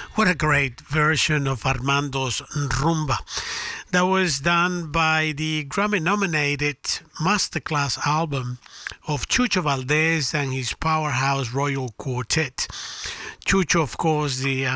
What a great version of Armando's Rumba. That was done by the Grammy-nominated Masterclass album of Chucho Valdés and his Powerhouse Royal Quartet. Chucho, of course,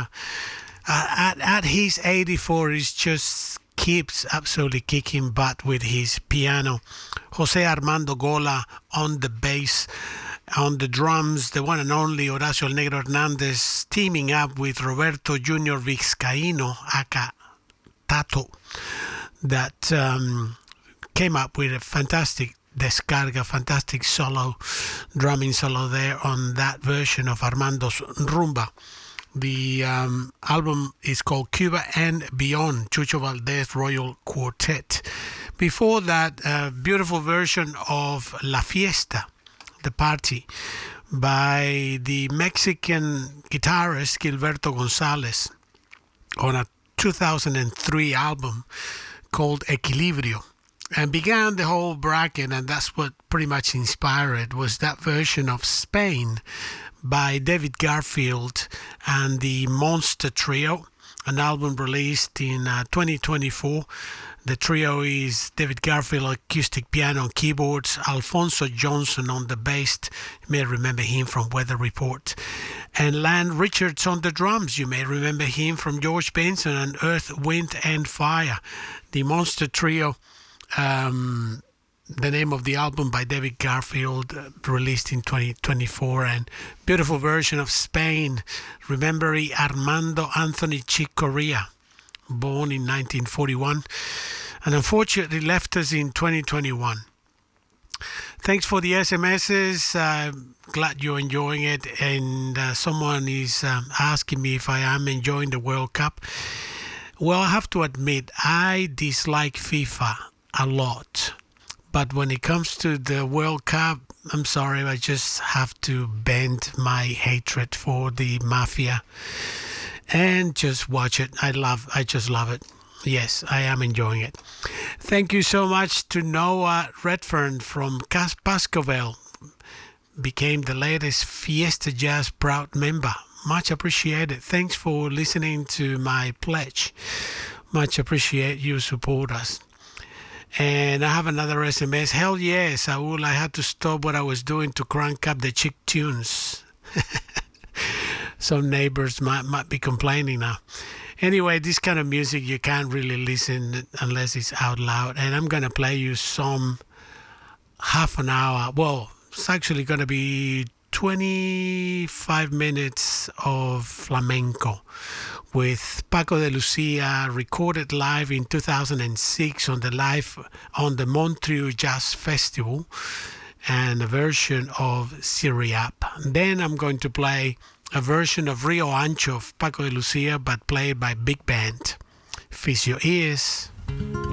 at his 84, he just keeps absolutely kicking butt with his piano. Jose Armando Gola on the bass. On the drums, the one and only Horacio El Negro Hernandez teaming up with Roberto Junior Vizcaíno, aka Tato, that came up with a fantastic descarga, fantastic solo, drumming solo there on that version of Armando's Rumba. The album is called Cuba and Beyond, Chucho Valdés Royal Quartet. Before that, a beautiful version of La Fiesta, The Party, by the Mexican guitarist Gilberto Gonzalez on a 2003 album called Equilibrio, and began the whole bracket, and that's what pretty much inspired it, was that version of Spain by David Garfield and the Monster Trio, an album released in 2024. The trio is David Garfield acoustic piano and keyboards, Alfonso Johnson on the bass, you may remember him from Weather Report, and Lan Richards on the drums, you may remember him from George Benson and Earth, Wind and Fire. The Monster Trio, the name of the album by David Garfield, released in 2024, and beautiful version of Spain, remembering Armando Anthony Chick Corea, born in 1941 and unfortunately left us in 2021. Thanks for the SMSs. Glad you're enjoying it, and someone is asking me if I am enjoying the World Cup. Well, I have to admit, I dislike FIFA a lot, but when it comes to the World Cup, I'm sorry, I just have to bend my hatred for the mafia and just watch it. I just love it. Yes, I am enjoying it. Thank you so much to Noah Redfern from Pascovel. Became the latest Fiesta Jazz proud member. Much appreciated. Thanks for listening to my pledge. Much appreciate you support us. And I have another SMS. Hell yes, Saul, I had to stop what I was doing to crank up the chick tunes. Some neighbors might be complaining now. Anyway, this kind of music you can't really listen unless it's out loud. And I'm going to play you some half an hour. Well, it's actually going to be 25 minutes of flamenco with Paco de Lucia, recorded live in 2006 on the Montreux Jazz Festival, and a version of Syriap. Then I'm going to play a version of Rio Ancho of Paco de Lucia, but played by big band. Fix your ears.